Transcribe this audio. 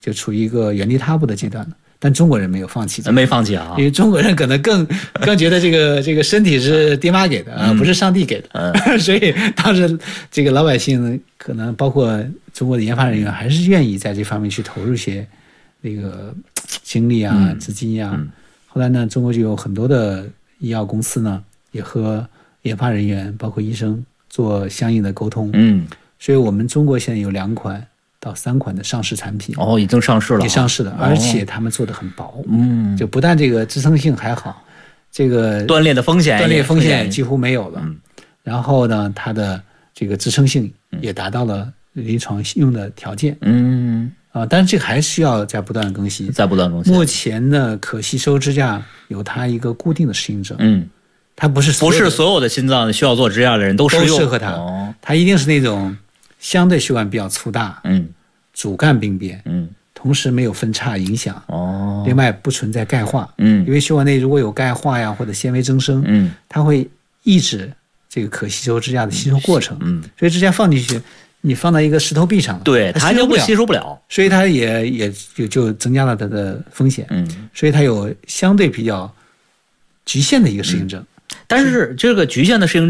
就处于一个原地踏步的阶段了。但中国人没有放弃， 没放弃啊， 因为中国人可能更觉得这个身体是爹妈给的啊，不是上帝给的，所以当时这个老百姓可能包括中国的研发人员还是愿意在这方面去投入些那个精力啊、资金啊。后来呢，中国就有很多的医药公司呢，也和研发人员包括医生做相应的沟通。所以我们中国现在有2款到3款的上市产品已经上市了， 也上市了，而且他们做的很薄，就不但这个支撑性还好，这个断裂风险几乎没有了，然后呢，它的这个支撑性也达到了临床用的条件，但是这个还需要在不断更新，目前呢，可吸收支架有它一个固定的适应症，它不是所有的心脏需要做支架的人都适合它，它一定是那种相对血管比较粗大，主干病变，同时没有分叉影响，另外不存在钙化，因为血管内如果有钙化呀或者纤维增生，它会抑制这个可吸收支架的吸收过程，所以支架放进去，你放到一个石头壁上， 对，它就吸收不了， 所以它也就增加了它的风险，所以它有相对比较局限的一个适应症， 但是这个局限的适应